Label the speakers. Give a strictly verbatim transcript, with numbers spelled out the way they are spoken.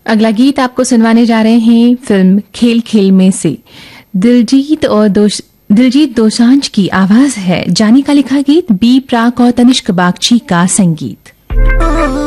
Speaker 1: अगला गीत आपको सुनवाने जा रहे हैं फिल्म खेल खेल में से। दिलजीत और दोष दिलजीत दोसांझ की आवाज है। जानी का लिखा गीत, बी प्राक और तनिष्क बागची का संगीत।